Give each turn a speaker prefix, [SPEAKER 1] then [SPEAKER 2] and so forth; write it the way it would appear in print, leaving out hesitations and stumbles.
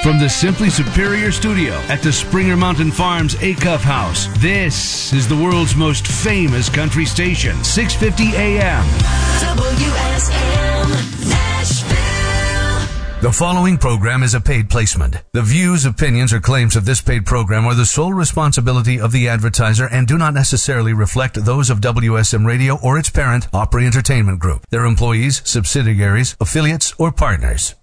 [SPEAKER 1] From the Simply Superior studio at the Springer Mountain Farms Acuff House, this is the world's most famous country station, 650 AM.
[SPEAKER 2] WSM Nashville.
[SPEAKER 3] The following program is a paid placement. The views, opinions, or claims of this paid program are the sole responsibility of the advertiser and do not necessarily reflect those of WSM Radio or its parent, Opry Entertainment Group, their employees, subsidiaries, affiliates, or partners.